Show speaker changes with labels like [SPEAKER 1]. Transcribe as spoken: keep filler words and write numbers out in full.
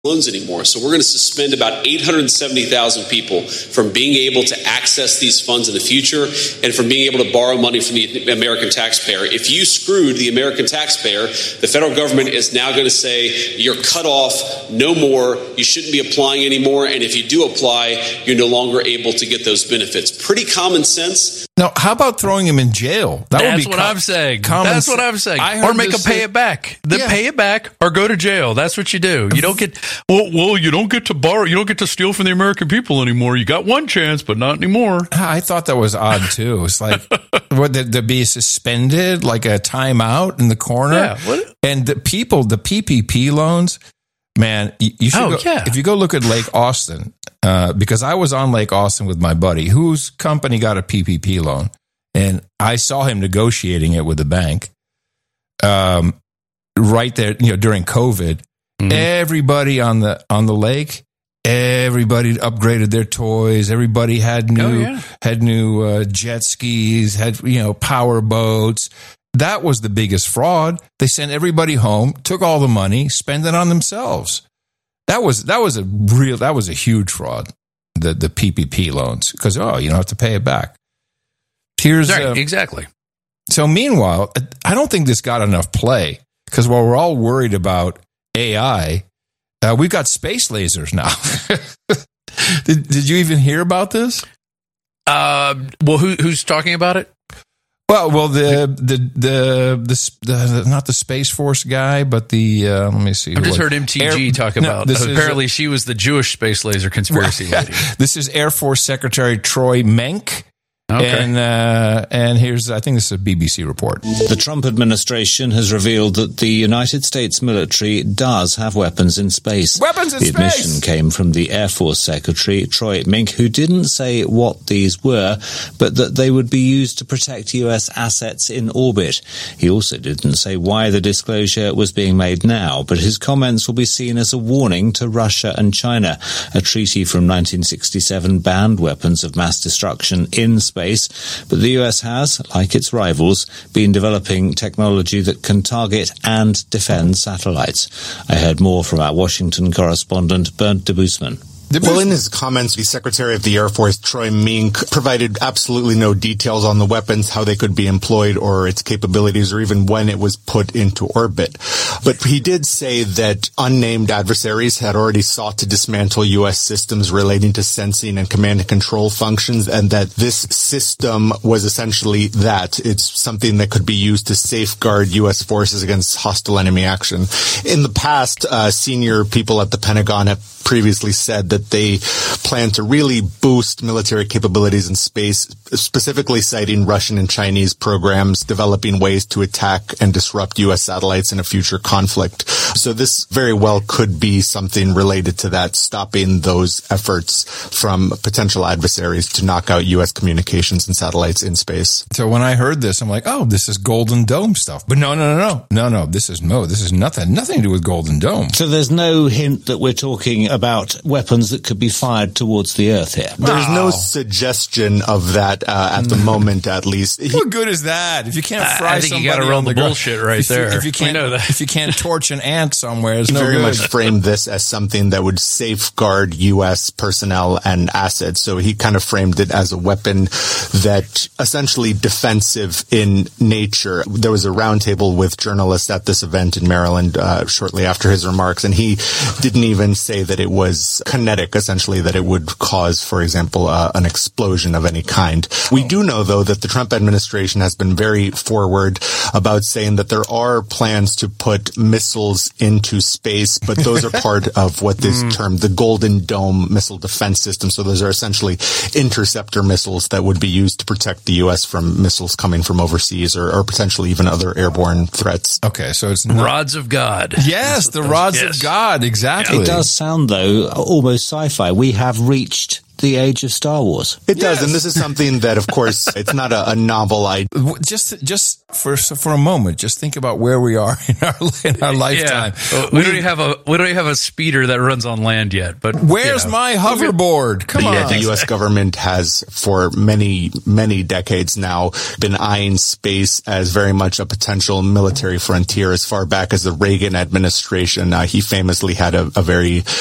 [SPEAKER 1] loans anymore. So we're going to suspend about eight hundred seventy thousand people from being able to access these funds in the future and from being able to borrow money from the American taxpayer. If you screwed the American taxpayer, the federal government is now going to say you're cut off, no more, you shouldn't be applying anymore, and if you do apply, you're no longer able to get those benefits. Pretty common sense.
[SPEAKER 2] Now, how about throwing him in jail?
[SPEAKER 3] That That's would be what com- I'm saying. That's what I'm saying. Or make them pay say- it back. Then yeah. pay it back or go to jail. That's what you do. You don't get... Well, well, you don't get to borrow. You don't get to steal from the American people anymore. You got one chance, but not anymore.
[SPEAKER 2] I thought that was odd too. It's like, what, to be suspended, like a timeout in the corner.
[SPEAKER 3] Yeah. What?
[SPEAKER 2] And the people, the P P P loans, man, you, you should.
[SPEAKER 3] Oh,
[SPEAKER 2] go,
[SPEAKER 3] yeah.
[SPEAKER 2] If you go look at Lake Austin, uh, because I was on Lake Austin with my buddy, whose company got a P P P loan, and I saw him negotiating it with the bank. Um, right there, you know, during COVID. Mm-hmm. Everybody on the on the lake, everybody upgraded their toys. Everybody had new
[SPEAKER 3] oh, yeah.
[SPEAKER 2] had new uh, jet skis, had you know power boats. That was the biggest fraud. They sent everybody home, took all the money, spent it on themselves. That was that was a real that was a huge fraud. The the P P P loans, because oh you don't have to pay it back. Here's
[SPEAKER 3] right,
[SPEAKER 2] uh,
[SPEAKER 3] exactly.
[SPEAKER 2] So meanwhile, I don't think this got enough play because while we're all worried about A I, uh, we've got space lasers now. did, did you even hear about this?
[SPEAKER 3] Uh, well, who, who's talking about it?
[SPEAKER 2] Well, well, the the the the, the not the Space Force guy, but the uh, let me see.
[SPEAKER 3] I've just heard M T G Air, talk about. No, apparently, is, she was the Jewish space laser conspiracy lady.
[SPEAKER 2] This is Air Force Secretary Troy Menck. Okay. And uh, and here's, I think this is a B B C report.
[SPEAKER 4] The Trump administration has revealed that the United States military does have weapons in space.
[SPEAKER 2] Weapons in
[SPEAKER 4] space! The
[SPEAKER 2] space!
[SPEAKER 4] admission came from the Air Force Secretary, Troy Menck, who didn't say what these were, but that they would be used to protect U S assets in orbit. He also didn't say why the disclosure was being made now, but his comments will be seen as a warning to Russia and China. A treaty from nineteen sixty-seven banned weapons of mass destruction in space. But the U S has, like its rivals, been developing technology that can target and defend satellites. I heard more from our Washington correspondent, Bernd de Boosman.
[SPEAKER 5] Well, in his comments, the Secretary of the Air Force, Troy Menck, provided absolutely no details on the weapons, how they could be employed, or its capabilities, or even when it was put into orbit. But he did say that unnamed adversaries had already sought to dismantle U S systems relating to sensing and command and control functions, and that this system was essentially that. It's something that could be used to safeguard U S forces against hostile enemy action. In the past, uh, senior people at the Pentagon have previously said that they plan to really boost military capabilities in space, specifically citing Russian and Chinese programs developing ways to attack and disrupt U S satellites in a future conflict. So this very well could be something related to that, stopping those efforts from potential adversaries to knock out U S communications and satellites in space.
[SPEAKER 2] So when I heard this, I'm like, oh, this is Golden Dome stuff. But no, no, no, no, no, no. This is no, this is nothing, nothing to do with Golden Dome.
[SPEAKER 4] So there's no hint that we're talking about weapons that could be fired towards the Earth here.
[SPEAKER 5] There's
[SPEAKER 2] Wow.
[SPEAKER 5] no suggestion of that uh, at the moment, at least. He,
[SPEAKER 2] What good is that? If you can't fry
[SPEAKER 3] I think
[SPEAKER 2] somebody
[SPEAKER 3] you got to run
[SPEAKER 2] on
[SPEAKER 3] the,
[SPEAKER 2] the gro-
[SPEAKER 3] bullshit right
[SPEAKER 2] if you,
[SPEAKER 3] there.
[SPEAKER 2] If you can't,
[SPEAKER 3] we know that.
[SPEAKER 2] if you can't torch an ant somewhere, it's
[SPEAKER 5] He
[SPEAKER 2] no
[SPEAKER 5] very
[SPEAKER 2] good.
[SPEAKER 5] much framed this as something that would safeguard U S personnel and assets. So he kind of framed it as a weapon that essentially defensive in nature. There was a roundtable with journalists at this event in Maryland uh, shortly after his remarks, and he didn't even say that it was kinetic, essentially, that it would cause, for example, uh, an explosion of any kind. We do know, though, that the Trump administration has been very forward about saying that there are plans to put missiles into space, but those are part of what is mm. termed the Golden Dome missile defense system. So those are essentially interceptor missiles that would be used to protect the U S from missiles coming from overseas or, or potentially even other airborne threats.
[SPEAKER 2] Okay, so it's not-
[SPEAKER 3] rods of God.
[SPEAKER 2] Yes, the rods
[SPEAKER 3] yes.
[SPEAKER 2] of God, exactly.
[SPEAKER 4] It does sound, though, almost sci-fi. We have reached the age of Star Wars.
[SPEAKER 5] It yes. does, and this is something that, of course, it's not a, a novel idea.
[SPEAKER 2] Just, just for for a moment, just think about where we are in our in our lifetime.
[SPEAKER 3] Yeah. Well, we, we don't even have a we don't even have a speeder that runs on land yet. But
[SPEAKER 2] where's
[SPEAKER 3] you know.
[SPEAKER 2] my hoverboard? Come
[SPEAKER 5] the,
[SPEAKER 2] on,
[SPEAKER 5] uh, the U S government has for many many decades now been eyeing space as very much a potential military frontier. As far back as the Reagan administration, uh, he famously had a, a very